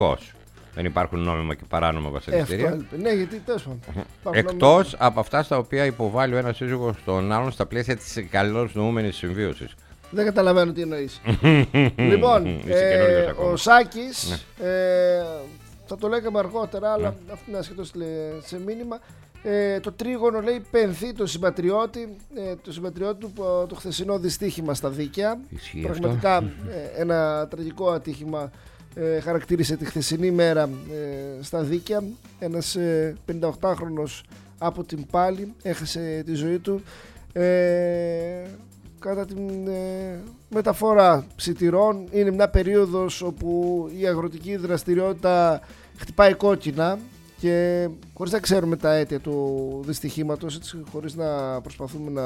Δεν υπάρχουν νόμιμα και παράνομα βασανιστήρια. Ναι, γιατί τέλος πάντων. Εκτός από αυτά στα οποία υποβάλλει ο ένας σύζυγος στον άλλον στα πλαίσια της καλώς νοούμενης συμβίωσης. Δεν καταλαβαίνω τι εννοείς. Λοιπόν, ο Σάκης, θα το λέγαμε αργότερα, αλλά αυτό είναι ασχετός σε μήνυμα. Το τρίγωνο λέει πενθεί το συμπατριώτη του το χθεσινό δυστύχημα στα δίκαια. Πραγματικά ένα τραγικό ατύχημα χαρακτήρισε τη χθεσινή μέρα στα δίκαια. Ένας 58χρονος από την Πάλη έχασε τη ζωή του κατά την μεταφορά ψιτηρών. Είναι μια περίοδος όπου η αγροτική δραστηριότητα χτυπάει κόκκινα και χωρίς να ξέρουμε τα αίτια του δυστυχήματος, έτσι, χωρίς να προσπαθούμε να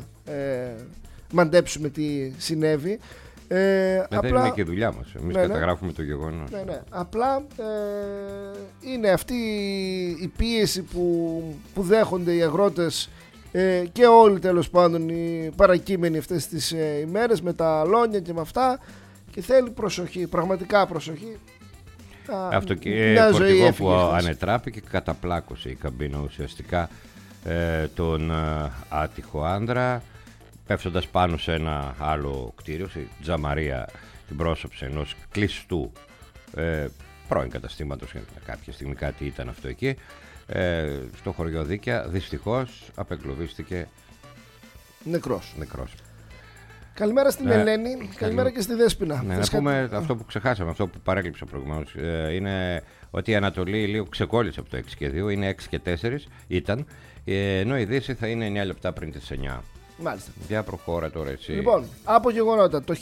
μαντέψουμε τι συνέβη. Απλά, δεν είναι και η δουλειά μας. Εμείς καταγράφουμε το γεγονός. Ναι. Απλά είναι αυτή η πίεση που δέχονται οι αγρότες και όλοι τέλος πάντων οι παρακείμενοι αυτές τις ημέρες με τα αλόνια και με αυτά, και θέλει προσοχή, πραγματικά προσοχή. Αυτό και φορτηγό που ανετράπηκε και καταπλάκωσε η καμπίνα ουσιαστικά τον άτυχο άνδρα, πέφτοντας πάνω σε ένα άλλο κτίριο, σε τζαμαρία, την πρόσωψη ενός κλειστού πρώην καταστήματος, κάποια στιγμή κάτι ήταν αυτό εκεί, στο χωριό Δίκαια. Δυστυχώς απεγκλωβίστηκε νεκρός. Καλημέρα στην Ελένη, καλημέρα και στη Δέσποινα. Ναι, να πούμε αυτό που ξεχάσαμε, αυτό που παρέκλειψα προηγουμένως, είναι ότι η Ανατολή λίγο ξεκόλλησε από το 6 και 2, είναι 6 και 4 ήταν, ενώ η Δύση θα είναι 9 λεπτά πριν τις 9. Μάλιστα. Για προχώρα τώρα έτσι. Λοιπόν, από γεγονότα. Το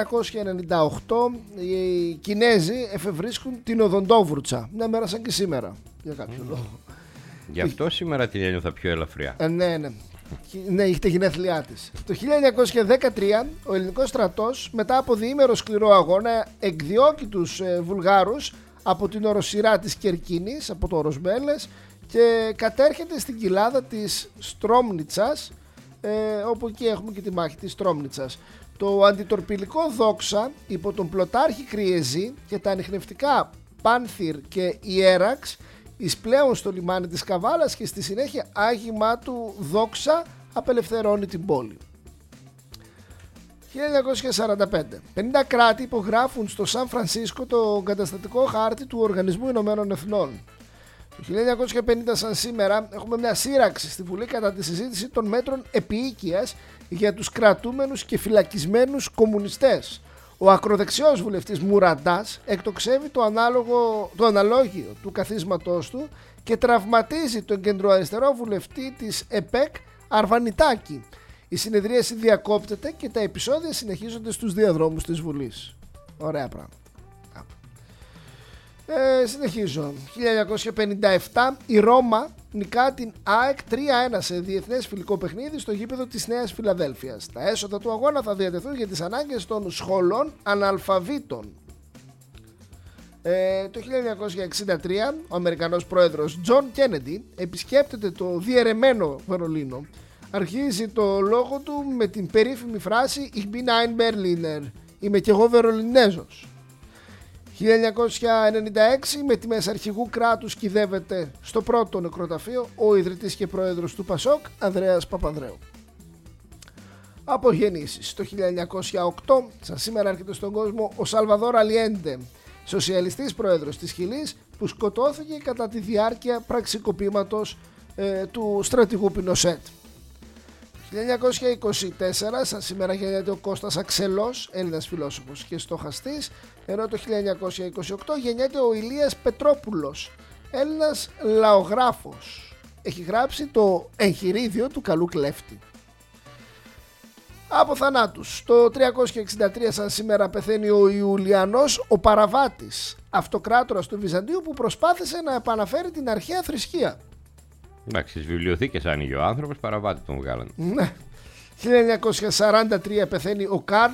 1498 οι Κινέζοι εφευρίσκουν την οδοντόβουρτσα. Μια μέρα σαν και σήμερα, για κάποιο λόγο. Γι' αυτό σήμερα την ένιωθα πιο ελαφριά. Ναι. Ναι, είχε γενέθλιά της. Το 1913 ο ελληνικός στρατός, μετά από διήμερο σκληρό αγώνα, εκδιώκει τους Βουλγάρους από την οροσειρά της Κερκίνης, από το Οροσμέλες, και κατέρχεται στην κοιλάδα της Στρόμνιτσας, όπου εκεί έχουμε και τη μάχη της Στρόμνιτσας. Το αντιτορπιλικό Δόξα υπό τον πλωτάρχη Κριεζή και τα ανιχνευτικά Πάνθυρ και Ιέραξ εισπλέουν στο λιμάνι της Καβάλας και στη συνέχεια άγημά του Δόξα απελευθερώνει την πόλη. 1945. 50 κράτη υπογράφουν στο Σαν Φρανσίσκο το καταστατικό χάρτη του Οργανισμού Ηνωμένων Εθνών. Το 1950 σαν σήμερα έχουμε μια σύραξη στη Βουλή κατά τη συζήτηση των μέτρων επίοικιας για τους κρατούμενους και φυλακισμένους κομμουνιστές. Ο ακροδεξιός βουλευτής Μουραντάς εκτοξεύει το αναλόγιο του καθίσματός του και τραυματίζει τον κεντροαριστερό βουλευτή της ΕΠΕΚ Αρβανιτάκη. Η συνεδρίαση διακόπτεται και τα επεισόδια συνεχίζονται στους διαδρόμους της Βουλής. Ωραία πράγματα. Συνεχίζω. 1957 η Ρώμα νικά την ΑΕΚ 3-1 σε διεθνές φιλικό παιχνίδι στο γήπεδο της Νέας Φιλαδέλφειας. Τα έσοδα του αγώνα θα διατεθούν για τις ανάγκες των σχολών αναλφαβήτων. Το 1963 ο Αμερικανός πρόεδρος Τζον Κέννεντι επισκέπτεται το διαιρεμένο Βερολίνο. Αρχίζει το λόγο του με την περίφημη φράση «Ich bin ein Berliner», είμαι κι εγώ Βερολινέζος. 1996 με τιμές αρχηγού κράτους κυδεύεται στο πρώτο νεκροταφείο ο ιδρυτής και πρόεδρος του Πασόκ Ανδρέας Παπανδρέου. Απογεννήσεις. Το 1908 σαν σήμερα έρχεται στον κόσμο ο Σαλβαδόρ Αλιέντε, σοσιαλιστής πρόεδρος της Χιλής, που σκοτώθηκε κατά τη διάρκεια πραξικοπήματος του στρατηγού Πινοσέτ. 1924 σαν σήμερα γεννιέται ο Κώστας Αξελός, Έλληνας φιλόσοφος και στοχαστής, ενώ το 1928 γεννιέται ο Ηλίας Πετρόπουλος, Έλληνας λαογράφος. Έχει γράψει το εγχειρίδιο του καλού κλέφτη. Από θανάτους. Το 363 σαν σήμερα πεθαίνει ο Ιουλιανός ο Παραβάτης, αυτοκράτορας του Βυζαντίου, που προσπάθησε να επαναφέρει την αρχαία θρησκεία. Εντάξει, στις βιβλιοθήκες άνοιγε ο άνθρωπος, Παραβάτη τον βγάλανε. Ναι. 1943 πεθαίνει ο Καρλ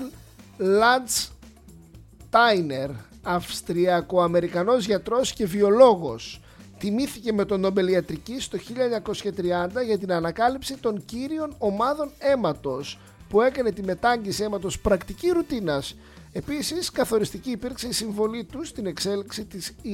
Λαντστάινερ, Αυστριακο-Αμερικανός γιατρός και βιολόγος. Τιμήθηκε με τον Νόμπελ Ιατρικής το 1930 για την ανακάλυψη των κύριων ομάδων αίματος, που έκανε τη μετάγγιση αίματος πρακτική ρουτίνας. Επίσης, καθοριστική υπήρξε η συμβολή του στην εξέλιξη της